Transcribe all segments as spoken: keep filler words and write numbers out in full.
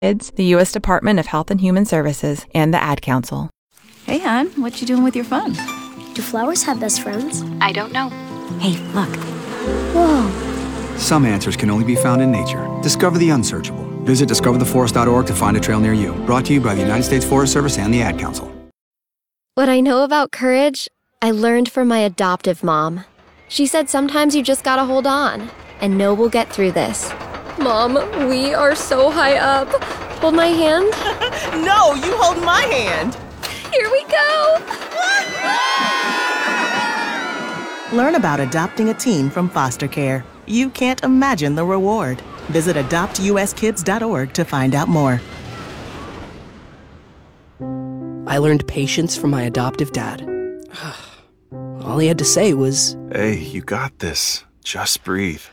Kids, the U S Department of Health and Human Services, and the Ad Council. Hey, hon, what you doing with your phone? Do flowers have best friends? I don't know. Hey, look. Whoa. Some answers can only be found in nature. Discover the unsearchable. Visit discover the forest dot org to find a trail near you. Brought to you by the United States Forest Service and the Ad Council. What I know about courage, I learned from my adoptive mom. She said sometimes you just gotta hold on and know we'll get through this. Mom, we are so high up. Hold my hand. No, you hold my hand. Here we go. Learn about adopting a teen from foster care. You can't imagine the reward. Visit adopt u s kids dot org to find out more. I learned patience from my adoptive dad. All he had to say was, "Hey, you got this. Just breathe."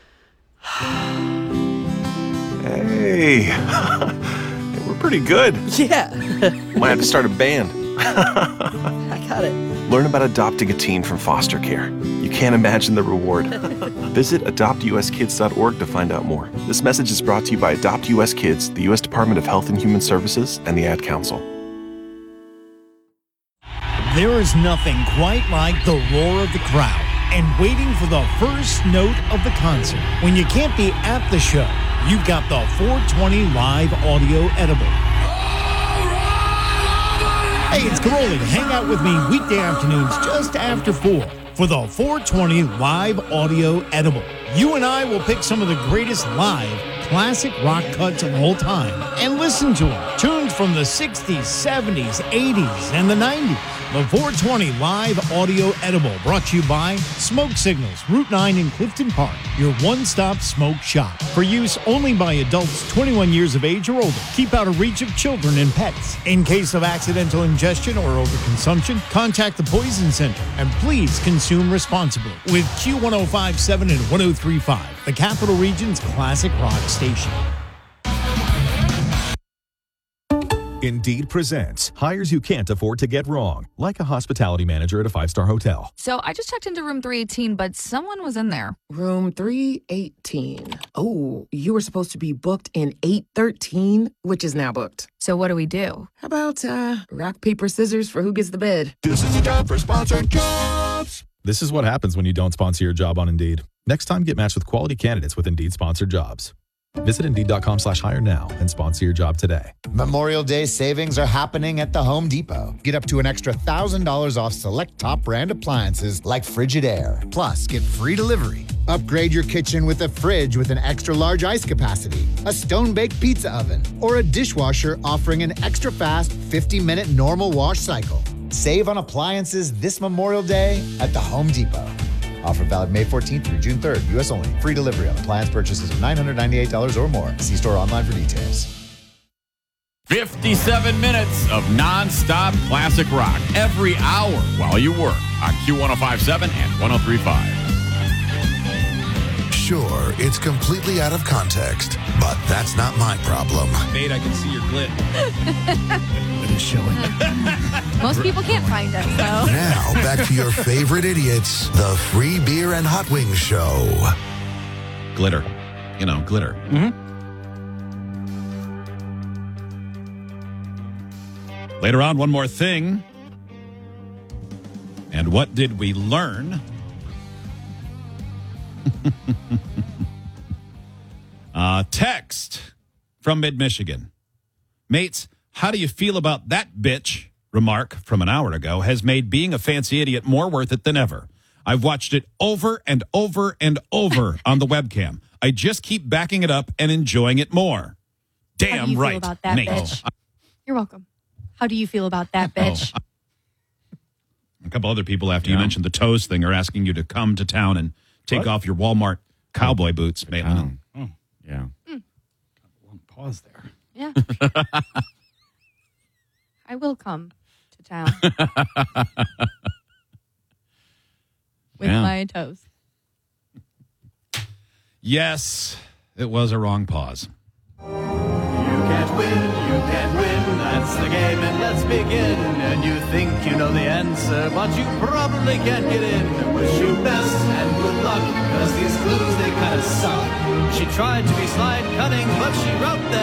Hey, we're pretty good. yeah. Might have to start a band. I got it. Learn about adopting a teen from foster care. You can't imagine the reward. Visit adopt u s kids dot org to find out more. This message is brought to you by Adopt U S Kids, the U S Department of Health and Human Services, and the Ad Council. There is nothing quite like the roar of the crowd and waiting for the first note of the concert. When you can't be at the show, you've got the four twenty Live Audio Edible. Hey, it's Caroli. Hang out with me weekday afternoons just after four for the four twenty Live Audio Edible. You and I will pick some of the greatest live classic rock cuts of all time and listen to them. Tunes from the sixties, seventies, eighties, and the nineties. The four twenty Live Audio Edible, brought to you by Smoke Signals, Route nine in Clifton Park, your one-stop smoke shop. For use only by adults twenty-one years of age or older. Keep out of reach of children and pets. In case of accidental ingestion or overconsumption, contact the Poison Center. And please consume responsibly. With Q one oh five point seven and one oh three point five, the Capital Region's classic rock station. Indeed presents hires you can't afford to get wrong, like a hospitality manager at a five-star hotel. So I just checked into room three eighteen, but someone was in there. Room three eighteen. Oh, you were supposed to be booked in eight thirteen, which is now booked. So what do we do? How about uh, rock, paper, scissors for who gets the bed? This is a job for sponsored jobs. This is what happens when you don't sponsor your job on Indeed. Next time, get matched with quality candidates with Indeed sponsored jobs. Visit Indeed.com slash hire now and sponsor your job today. Memorial Day savings are happening at the Home Depot. Get up to an extra one thousand dollars off select top brand appliances like Frigidaire. Plus, get free delivery. Upgrade your kitchen with a fridge with an extra large ice capacity, a stone-baked pizza oven, or a dishwasher offering an extra fast fifty minute normal wash cycle. Save on appliances this Memorial Day at the Home Depot. Offer valid May fourteenth through June third. U S only. Free delivery on appliance purchases of nine hundred ninety-eight dollars or more. See store online for details. fifty-seven minutes of non-stop classic rock every hour while you work on Q one oh five point seven and one oh three point five. Sure, it's completely out of context, but that's not my problem. Nate, I can see your glit. It is showing. Most people can't find us, so. Now, back to your favorite idiots, the Free Beer and Hot Wings Show. Glitter. You know, glitter. Mm-hmm. Later on, one more thing. And what did we learn? uh, text from Mid-Michigan. Mates, how do you feel about that bitch? Remark from an hour ago has made being a fancy idiot more worth it than ever. I've watched it over and over and over on the webcam. I just keep backing it up and enjoying it more. Damn How do you right, feel about that Nate. bitch? You're welcome. How do you feel about that bitch? Oh, a couple other people, after Yeah. you mentioned the toes thing, are asking you to come to town and take What? off your Walmart cowboy boots, Maitland. Oh, yeah. Mm. Long pause there. Yeah. I will come to town. With Yeah. my toes. Yes, it was a wrong pause. You can't win, you can't win, that's the game, and let's begin. And you think you know the answer, but you probably can't get in. Wish you best and good luck, cause these clues, they kinda suck. She tried to be slide cutting, but she wrote them.